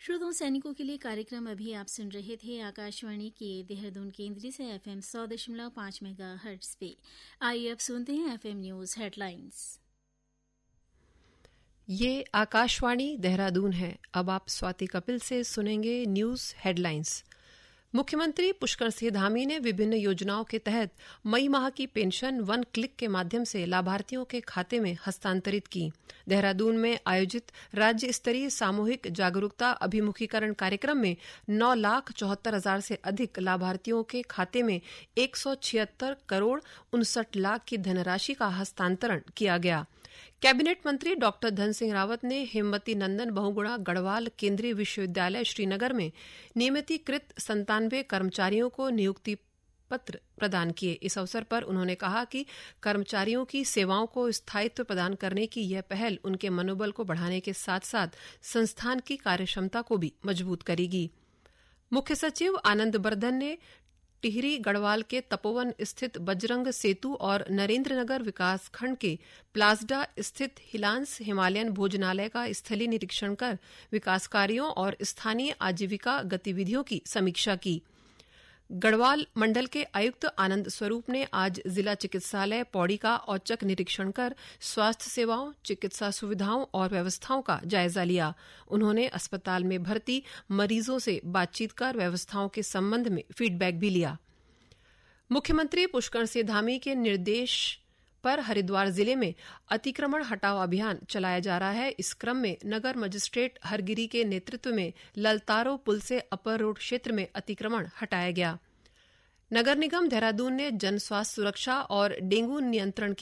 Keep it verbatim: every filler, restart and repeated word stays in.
श्रोताओं, सैनिकों के लिए कार्यक्रम अभी आप सुन रहे थे आकाशवाणी के देहरादून केंद्र से एफएम सौ दशमलव पांच मेगा हर्ट्ज पे। आइए अब सुनते हैं एफएम न्यूज हेडलाइंस। ये आकाशवाणी देहरादून है। अब आप स्वाति कपिल से सुनेंगे न्यूज हेडलाइंस। मुख्यमंत्री पुष्कर सिंह धामी ने विभिन्न योजनाओं के तहत मई माह की पेंशन वन क्लिक के माध्यम से लाभार्थियों के खाते में हस्तांतरित की। देहरादून में आयोजित राज्य स्तरीय सामूहिक जागरूकता अभिमुखीकरण कार्यक्रम में नौ लाख चौहत्तर हजार से अधिक लाभार्थियों के खाते में एक सौ छिहत्तर करोड़ उनसठ लाख की धनराशि का हस्तांतरण किया गया। कैबिनेट मंत्री डॉक्टर धन सिंह रावत ने हेमवती नंदन बहुगुणा गढ़वाल केंद्रीय विश्वविद्यालय श्रीनगर में नियमितीकृत संतानवे कर्मचारियों को नियुक्ति पत्र प्रदान किए। इस अवसर पर उन्होंने कहा कि कर्मचारियों की सेवाओं को स्थायित्व प्रदान करने की यह पहल उनके मनोबल को बढ़ाने के साथ साथ संस्थान की कार्यक्षमता को भी मजबूत करेगी। मुख्य सचिव आनंद बर्धन ने टिहरी गढ़वाल के तपोवन स्थित बजरंग सेतु और नरेंद्रनगर विकास खंड के प्लाज्डा स्थित हिलांस हिमालयन भोजनालय का स्थलीय निरीक्षण कर विकास कार्यों और स्थानीय आजीविका गतिविधियों की समीक्षा की। गढ़वाल मंडल के आयुक्त आनंद स्वरूप ने आज जिला चिकित्सालय पौड़ी का औचक निरीक्षण कर स्वास्थ्य सेवाओं, चिकित्सा सुविधाओं और व्यवस्थाओं का जायजा लिया। उन्होंने अस्पताल में भर्ती मरीजों से बातचीत कर व्यवस्थाओं के संबंध में फीडबैक भी लिया। मुख्यमंत्री पुष्कर सिंह धामी के निर्देश पर हरिद्वार जिले में अतिक्रमण हटाओ अभियान चलाया जा रहा है। इस क्रम में नगर मजिस्ट्रेट हरगिरी के नेतृत्व में ललतारो पुल से अपर रोड क्षेत्र में अतिक्रमण हटाया गया। नगर निगम देहरादून ने जन स्वास्थ्य सुरक्षा और डेंगू नियंत्रण